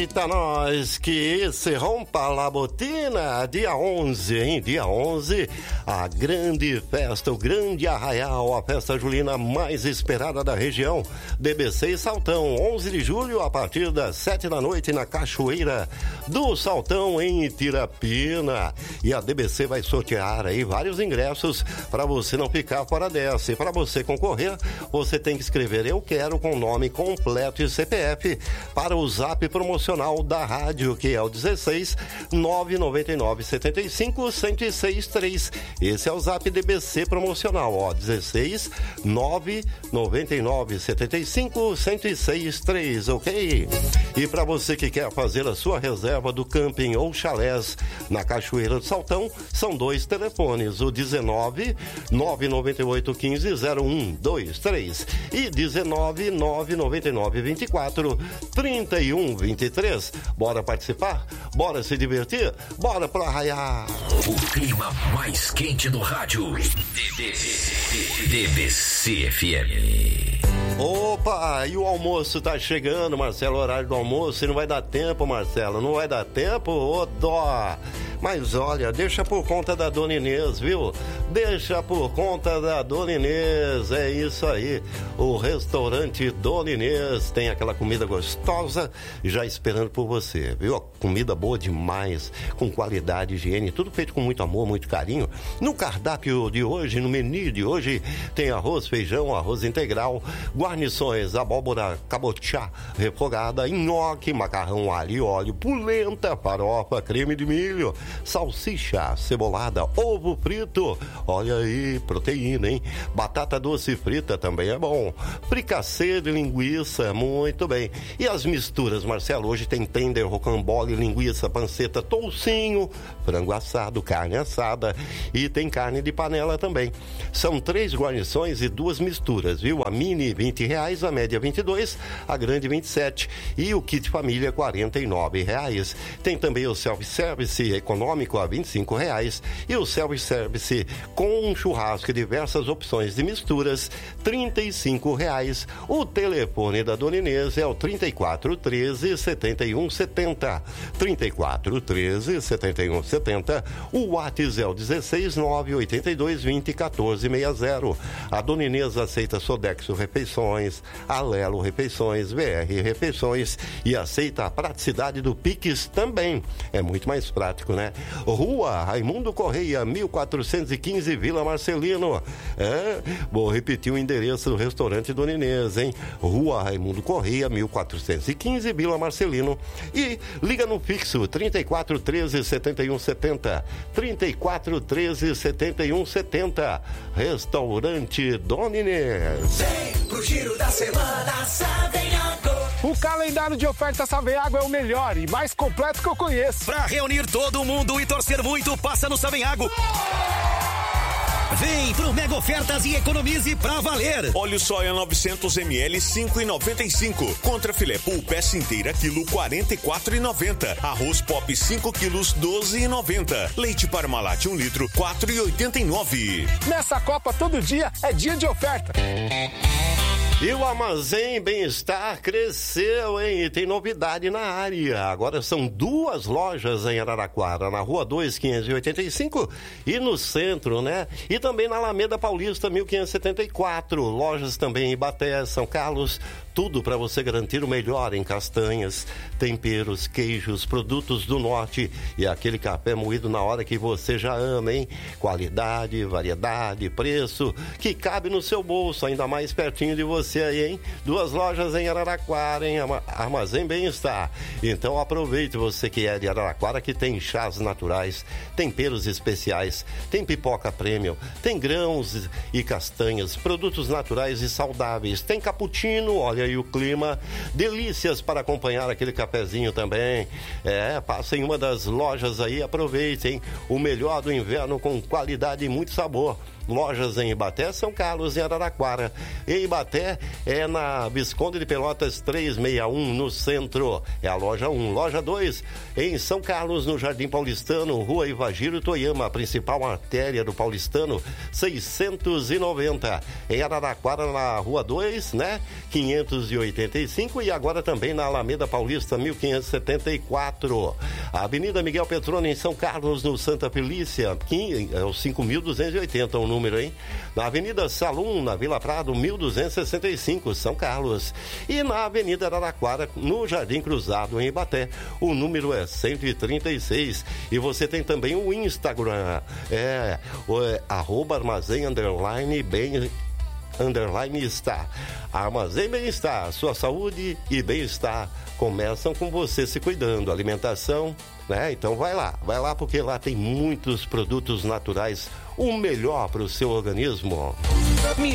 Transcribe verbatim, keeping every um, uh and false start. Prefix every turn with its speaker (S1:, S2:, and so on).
S1: Eita, nós, que se rompa a botina, dia onze, hein? Dia onze, a grande festa, o grande arraial, a festa julina mais esperada da região, D B C e Saltão, onze de julho, a partir das sete da noite, na Cachoeira do Saltão, em Itirapina. E a D B C vai sortear aí vários ingressos para você não ficar fora dessa. E para você concorrer, você tem que escrever "Eu quero" com nome completo e C P F para o zap promocional da rádio, que é o dezesseis nove nove nove sete cinco um zero seis três. Esse é o zap D B C promocional, ó, dezesseis nove nove nove sete cinco um zero seis três, ok? E para você que quer fazer a sua reserva do camping ou chalés na Cachoeira do Saltão, são dois telefones, o dezenove nove nove oito um cinco zero um dois três e dezenove nove nove nove vinte e quatro trinta e um vinte e três. Bora participar? Bora se divertir? Bora pro arraiar!
S2: O clima mais quente do rádio. D B C F M.
S1: Opa, e o almoço tá chegando, Marcelo, o horário do almoço, e não vai dar tempo, Marcelo, não vai dar tempo, ô dó. Mas olha, deixa por conta da Dona Inês, viu? Deixa por conta da Dona Inês, é isso aí. O restaurante Dona Inês tem aquela comida gostosa já esperando por você, viu? Comida boa demais, com qualidade, higiene, tudo feito com muito amor, muito carinho. No cardápio de hoje, no menu de hoje, tem arroz, feijão, arroz integral, guarnições, abóbora cabotiá refogada, nhoque, macarrão alho e óleo, polenta, farofa, creme de milho, salsicha, cebolada, ovo frito, olha aí, proteína, hein? Batata doce frita também é bom, fricassê de linguiça, muito bem. E as misturas, Marcelo, hoje tem tender, rocambole, linguiça, panceta, toucinho, frango assado, carne assada e tem carne de panela também. São três guarnições e duas misturas, viu? A mini vinte reais, a média vinte e dois, a grande vinte e sete e o kit família quarenta e nove reais. Tem também o self-service econômico a vinte e cinco reais e o self-service com um churrasco e diversas opções de misturas, trinta e cinco reais. O telefone da Dona Inês é o trinta e quatro treze setenta e um setenta, trinta e quatro treze setenta e um setenta. O WhatsApp é o dezesseis nove oitenta e dois vinte quatorze sessenta. A Dona Inês aceita Sodexo Refeições, Alelo Refeições, V R Refeições e aceita a praticidade do Pix também. É muito mais prático, né? Rua Raimundo Correia, mil quatrocentos e quinze, Vila Marcelino. É, vou repetir o endereço do restaurante Dona Inês, hein? Rua Raimundo Correia, mil quatrocentos e quinze, Vila Marcelino. E liga no fixo, trinta e quatro treze setenta e um setenta, trinta e quatro treze setenta e um setenta. Restaurante Dona Inês.
S3: Vem pro giro da semana, Savenhago.
S4: O calendário de ofertas Savenhago é o melhor e mais completo que eu conheço.
S5: Pra reunir todo mundo e torcer muito, passa no Savenhago. Vem pro Mega Ofertas e economize pra valer.
S6: Óleo soia novecentos mililitros, cinco reais e noventa e cinco. Contra filé pool peça inteira quilo, quarenta e quatro reais e noventa centavos. Arroz pop cinco quilos, doze reais e noventa centavos. Leite Parmalat um litro, quatro reais e oitenta e nove centavos.
S4: Nessa Copa todo dia é dia de oferta.
S1: E o Armazém Bem-Estar cresceu, hein? E tem novidade na área. Agora são duas lojas em Araraquara, na Rua dois, quinhentos e oitenta e cinco e no centro, né? E também na Alameda Paulista, mil quinhentos e setenta e quatro. Lojas também em Ibaté, São Carlos. Tudo para você garantir o melhor em castanhas, temperos, queijos, produtos do norte e aquele café moído na hora que você já ama, hein? Qualidade, variedade, preço que cabe no seu bolso, ainda mais pertinho de você aí, hein? Duas lojas em Araraquara, hein? Armazém Bem-Estar. Então aproveite, você que é de Araraquara, que tem chás naturais, temperos especiais, tem pipoca premium, tem grãos e castanhas, produtos naturais e saudáveis, tem cappuccino, olha aí o clima, delícias para acompanhar aquele cafezinho também. É, passa em uma das lojas aí, aproveitem o melhor do inverno com qualidade e muito sabor. lojas em Ibaté, São Carlos e Araraquara. Em Ibaté é na Visconde de Pelotas trezentos e sessenta e um, no centro. É a loja um. Loja dois, em São Carlos, no Jardim Paulistano, Rua Ivagiro Toyama, a principal artéria do Paulistano, seiscentos e noventa. Em Araraquara, na Rua dois, né? quinhentos e oitenta e cinco, e agora também na Alameda Paulista, mil quinhentos e setenta e quatro. A Avenida Miguel Petrone, em São Carlos, no Santa Felícia, é o cinco mil duzentos e oitenta o número, hein? Na Avenida Salum, na Vila Prado, mil duzentos e sessenta e cinco, São Carlos. E na Avenida Araraquara, no Jardim Cruzado, em Ibaté, o número é cento e trinta e seis. E você tem também o Instagram, é, o, é arroba armazém underline bem underline está. Armazém Bem-Estar, sua saúde e bem-estar começam com você se cuidando, alimentação, né? Então vai lá, vai lá porque lá tem muitos produtos naturais, o melhor para o seu organismo.